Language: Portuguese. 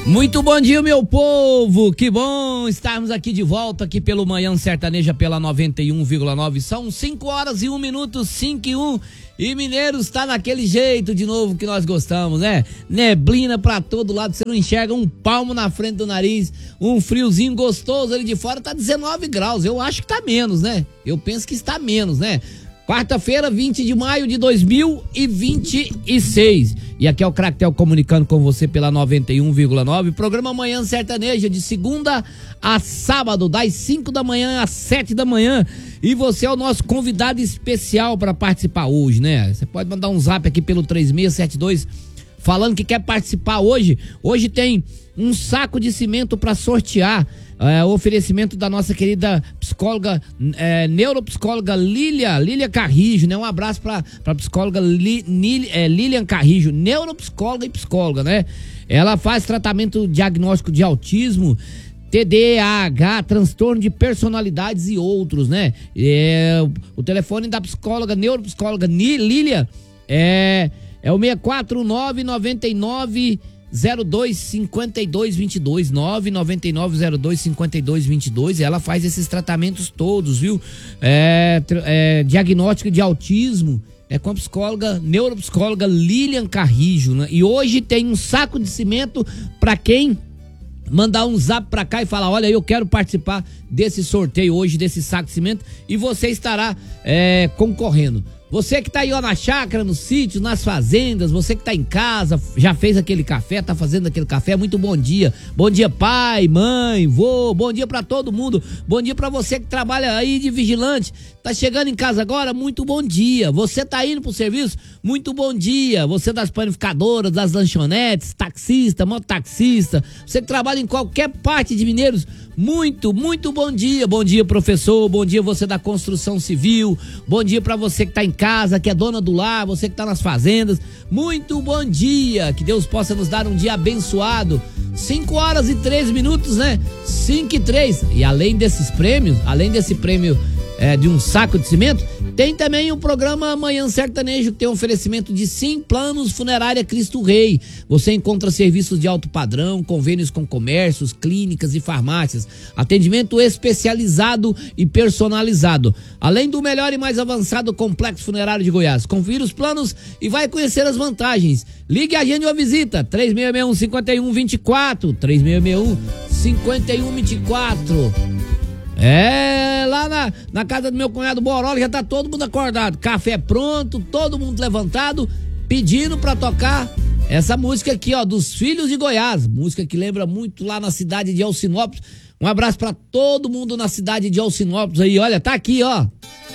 Muito bom dia, meu povo, que bom estarmos aqui de volta aqui pelo Manhã Sertaneja pela 91,9, são 5 horas e 1 minuto, 5 e 1, e Mineiros tá naquele jeito de novo que nós gostamos, né? Neblina pra todo lado, você não enxerga um palmo na frente do nariz, um friozinho gostoso ali de fora, tá 19 graus, eu acho que tá menos, né? Eu penso que está menos, né? Quarta-feira, 20 de maio de 2026. E aqui é o Cractel comunicando com você pela 91,9. Programa Manhã Sertaneja, de segunda a sábado, das 5 da manhã às 7 da manhã. E você é o nosso convidado especial para participar hoje, né? Você pode mandar um zap aqui pelo 3672 falando que quer participar hoje. Hoje tem um saco de cimento para sortear. O oferecimento da nossa querida psicóloga, neuropsicóloga Lília Carrijo, né? Um abraço pra psicóloga Lilian Carrijo, neuropsicóloga e psicóloga, né? Ela faz tratamento diagnóstico de autismo, TDAH, transtorno de personalidades e outros, né? O telefone da psicóloga, neuropsicóloga Lília é o 64999 025222 999025222. Ela faz esses tratamentos todos, viu? Diagnóstico de autismo com a psicóloga, neuropsicóloga Lilian Carrijo, né? E hoje tem um saco de cimento para quem mandar um zap pra cá e falar: olha, eu quero participar desse sorteio hoje, desse saco de cimento, e você estará concorrendo. Você que tá aí, ó, na chácara, no sítio, nas fazendas, você que tá em casa, já fez aquele café, tá fazendo aquele café, muito bom dia. Bom dia, pai, mãe, vô, bom dia pra todo mundo. Bom dia pra você que trabalha aí de vigilante, tá chegando em casa agora, muito bom dia. Você tá indo pro serviço, muito bom dia. Você das panificadoras, das lanchonetes, taxista, mototaxista, você que trabalha em qualquer parte de Mineiros, muito bom dia. Bom dia, professor, bom dia você da construção civil, bom dia pra você que tá em casa, que é dona do lar, você que tá nas fazendas, muito bom dia, que Deus possa nos dar um dia abençoado. 5 horas e 3 minutos, né? 5 e 3, e além desses prêmios, além desse prêmio de um saco de cimento, tem também o programa Manhã Sertanejo, que tem um oferecimento de Sim Planos Funerária Cristo Rei. Você encontra serviços de alto padrão, convênios com comércios, clínicas e farmácias, atendimento especializado e personalizado, além do melhor e mais avançado complexo funerário de Goiás. Confira os planos e vai conhecer as vantagens. Ligue a gente ou visita 3661-5124, 3661-5124. Lá na casa do meu cunhado Borola já tá todo mundo acordado, café pronto, todo mundo levantado, pedindo pra tocar essa música aqui, ó, dos Filhos de Goiás, música que lembra muito lá na cidade de Alcinópolis. Um abraço pra todo mundo na cidade de Alcinópolis aí, olha, tá aqui, ó.